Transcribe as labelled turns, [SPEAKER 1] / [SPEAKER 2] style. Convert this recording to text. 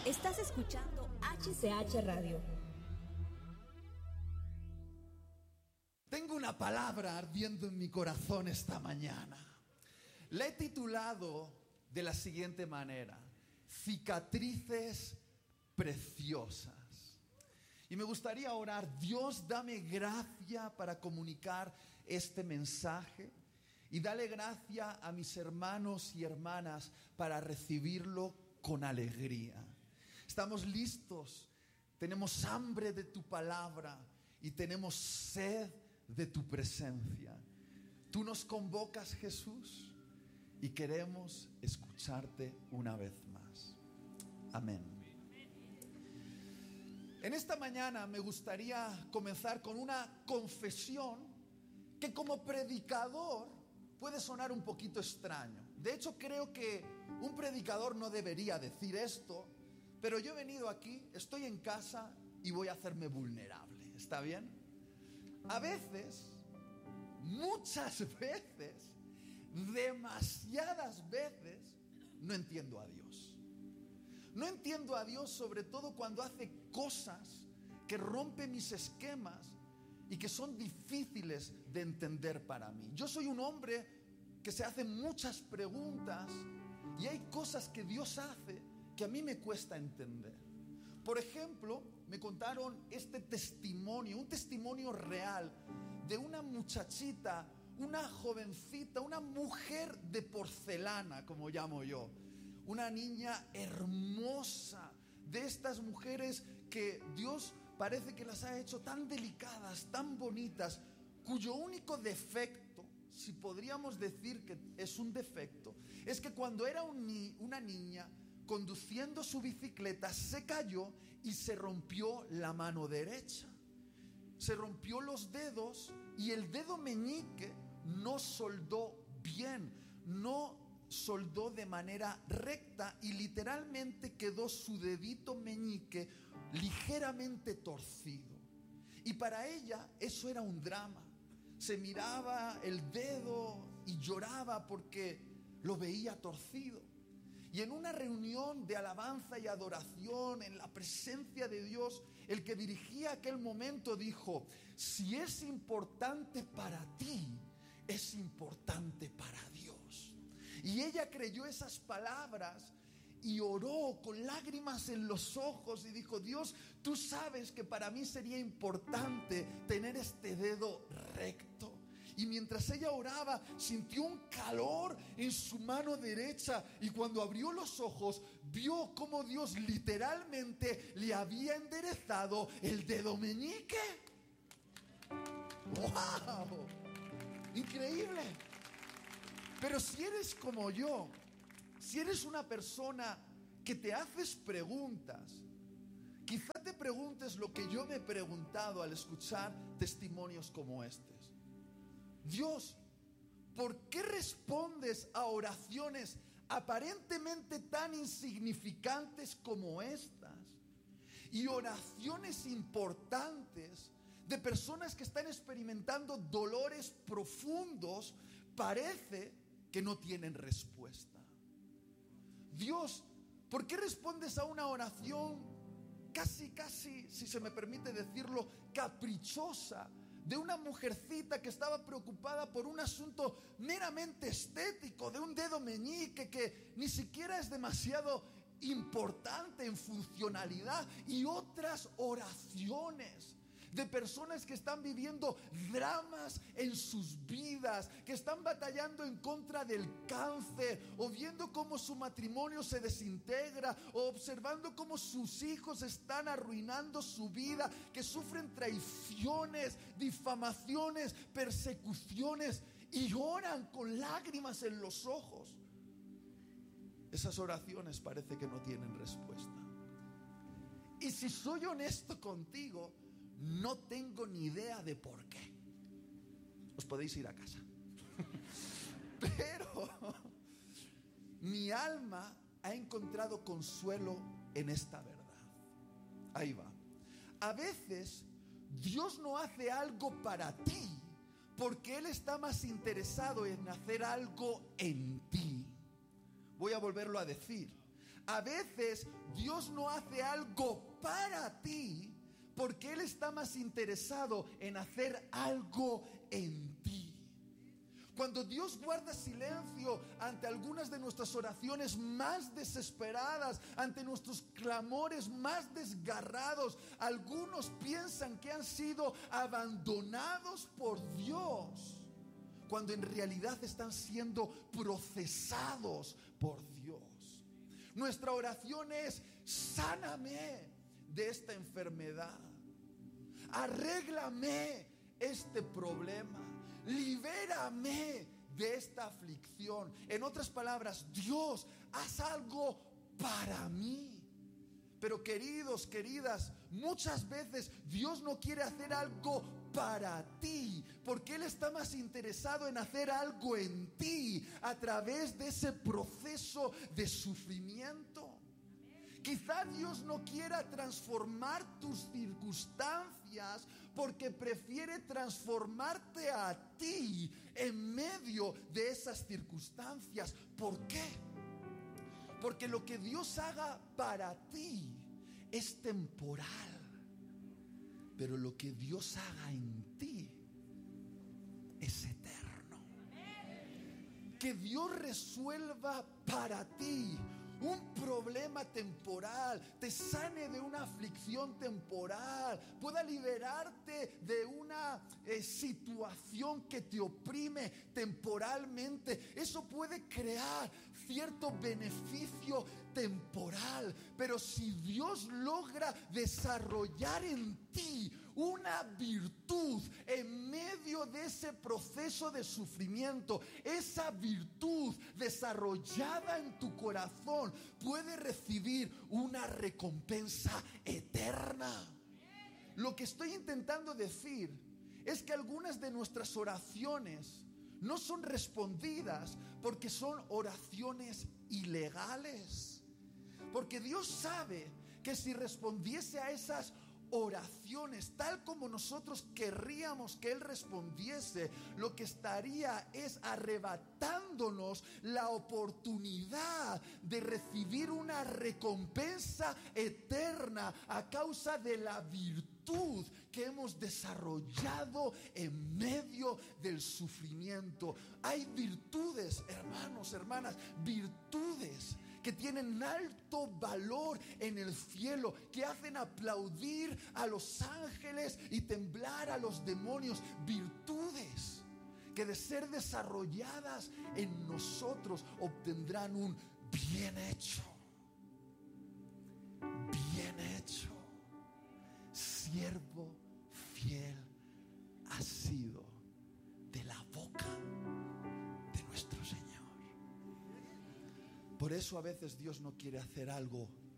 [SPEAKER 1] Estás escuchando HCH Radio.
[SPEAKER 2] Tengo una palabra ardiendo en mi corazón esta mañana. La he titulado de la siguiente manera: cicatrices preciosas. Y me gustaría orar: Dios, dame gracia para comunicar este mensaje, y dale gracia a mis hermanos y hermanas para recibirlo con alegría. Estamos listos, tenemos hambre de tu palabra y tenemos sed de tu presencia. Tú nos convocas, Jesús, y queremos escucharte una vez más. Amén. En esta mañana me gustaría comenzar con una confesión que como predicador puede sonar un poquito extraño. De hecho, creo que un predicador no debería decir esto, pero yo he venido aquí, estoy en casa y voy a hacerme vulnerable. ¿Está bien? A veces, muchas veces, demasiadas veces, no entiendo a Dios. No entiendo a Dios, sobre todo cuando hace cosas que rompen mis esquemas y que son difíciles de entender para mí. Yo soy un hombre que se hace muchas preguntas y hay cosas que Dios hace que a mí me cuesta entender. Por ejemplo, me contaron este testimonio, un testimonio real de una muchachita, una jovencita, una mujer de porcelana, como llamo yo. Una niña hermosa, de estas mujeres que Dios parece que las ha hecho tan delicadas, tan bonitas, cuyo único defecto, si podríamos decir que es un defecto, es que cuando era una niña, conduciendo su bicicleta, se cayó y se rompió la mano derecha. Se rompió los dedos y el dedo meñique no soldó bien, no soldó de manera recta y literalmente quedó su dedito meñique ligeramente torcido. Y para ella eso era un drama. Se miraba el dedo y lloraba porque lo veía torcido. Y en una reunión de alabanza y adoración, en la presencia de Dios, el que dirigía aquel momento dijo: si es importante para ti, es importante para Dios. Y ella creyó esas palabras y oró con lágrimas en los ojos y dijo: Dios, tú sabes que para mí sería importante tener este dedo recto. Y mientras ella oraba, sintió un calor en su mano derecha. Y cuando abrió los ojos, vio cómo Dios literalmente le había enderezado el dedo meñique. ¡Wow! Increíble. Pero si eres como yo, si eres una persona que te haces preguntas, quizá te preguntes lo que yo me he preguntado al escuchar testimonios como estos. Dios, ¿por qué respondes a oraciones aparentemente tan insignificantes como estas? Y oraciones importantes de personas que están experimentando dolores profundos, parece que no tienen respuesta. Dios, ¿por qué respondes a una oración casi, si se me permite decirlo, caprichosa, de una mujercita que estaba preocupada por un asunto meramente estético, de un dedo meñique que ni siquiera es demasiado importante en funcionalidad, y otras oraciones de personas que están viviendo dramas en sus vidas, que están batallando en contra del cáncer, o viendo cómo su matrimonio se desintegra, o observando cómo sus hijos están arruinando su vida, que sufren traiciones, difamaciones, persecuciones, y oran con lágrimas en los ojos. Esas oraciones parece que no tienen respuesta. Y si soy honesto contigo, no tengo ni idea de por qué. Os podéis ir a casa. Pero mi alma ha encontrado consuelo en esta verdad. Ahí va. A veces Dios no hace algo para ti porque Él está más interesado en hacer algo en ti. Voy a volverlo a decir. A veces Dios no hace algo para ti porque Él está más interesado en hacer algo en ti. Cuando Dios guarda silencio ante algunas de nuestras oraciones más desesperadas, ante nuestros clamores más desgarrados, algunos piensan que han sido abandonados por Dios, cuando en realidad están siendo procesados por Dios. Nuestra oración es: sáname de esta enfermedad, arréglame este problema, libérame de esta aflicción. En otras palabras, Dios, haz algo para mí. Pero queridos, queridas, muchas veces Dios no quiere hacer algo para ti, porque Él está más interesado en hacer algo en ti a través de ese proceso de sufrimiento. Quizá Dios no quiera transformar tus circunstancias porque prefiere transformarte a ti en medio de esas circunstancias. ¿Por qué? Porque lo que Dios haga para ti es temporal, pero lo que Dios haga en ti es eterno. Que Dios resuelva para ti un problema temporal, te sane de una aflicción temporal, pueda liberarte de una situación que te oprime temporalmente. Eso puede crear cierto beneficio temporal, pero si Dios logra desarrollar en ti una virtud en medio de ese proceso de sufrimiento, esa virtud desarrollada en tu corazón puede recibir una recompensa eterna. Lo que estoy intentando decir es que algunas de nuestras oraciones no son respondidas porque son oraciones ilegales. Porque Dios sabe que si respondiese a esas oraciones tal como nosotros querríamos que Él respondiese, lo que estaría es arrebatándonos la oportunidad de recibir una recompensa eterna a causa de la virtud que hemos desarrollado en medio del sufrimiento. Hay virtudes, hermanos, hermanas, virtudes que tienen alto valor en el cielo, que hacen aplaudir a los ángeles y temblar a los demonios. Virtudes que de ser desarrolladas en nosotros obtendrán un bien hecho. Bien hecho. Siervo fiel has sido de la boca de nuestro Señor. Por eso a veces Dios no quiere hacer algo